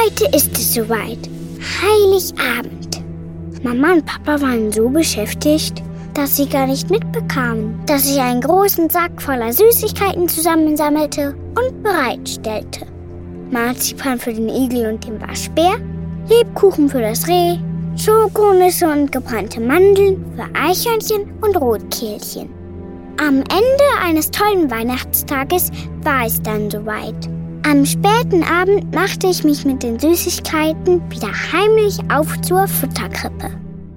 Heute ist es soweit. Heiligabend. Mama und Papa waren so beschäftigt, dass sie gar nicht mitbekamen, dass ich einen großen Sack voller Süßigkeiten zusammensammelte und bereitstellte. Marzipan für den Igel und den Waschbär, Lebkuchen für das Reh, Schokonüsse und gebrannte Mandeln für Eichhörnchen und Rotkehlchen. Am Ende eines tollen Weihnachtstages war es dann soweit. Am späten Abend machte ich mich mit den Süßigkeiten wieder heimlich auf zur Futterkrippe.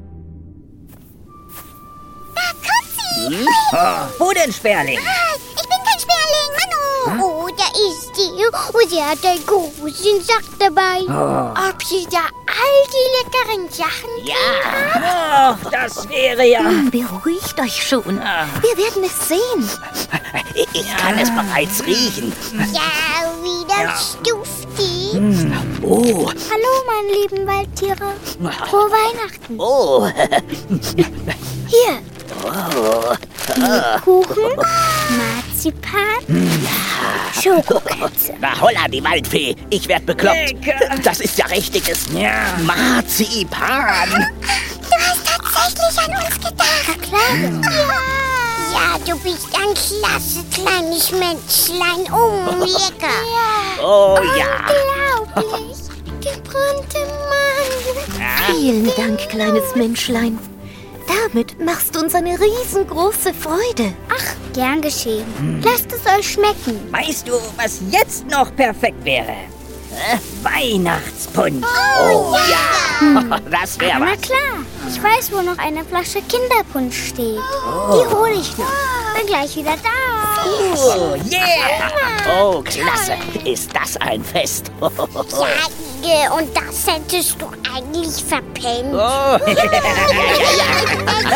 Da kommt sie! Wo denn, Sperling? Ich bin kein Sperling, Manu! Oh, da ist sie. Und sie hat einen großen Sack dabei. Ob sie da all die leckeren Sachen Ja, das wäre ja... Beruhigt euch schon. Wir werden es sehen. Ich kann es bereits riechen. Ja, wie das duftet. Oh, Hallo, meine lieben Waldtiere. Frohe Weihnachten. oh, Hier. Kuchen, Marzipan, Schokokekse. na holla, die Waldfee. Ich werd bekloppt. Lecker. Das ist ja richtiges Marzipan. Du hast tatsächlich an uns gedacht. Na klar. Ja, du bist ein klasse kleines Menschlein. Oh, lecker. Oh ja. Unglaublich. Gebrannte Mandeln. Vielen Dank, kleines Menschlein. Damit machst du uns eine riesengroße Freude. Ach, gern geschehen. Lasst es euch schmecken. Weißt du, was jetzt noch perfekt wäre? Weihnachtspunsch. Oh ja. Das wäre Na was. klar. Ich weiß, wo noch eine Flasche Kinderpunsch steht. Die hole ich noch. Bin gleich wieder da. Oh, yeah. Oh, klasse. Ist das ein Fest. Ja, und das hättest du eigentlich verpennt. Oh. Ja, ja, ja.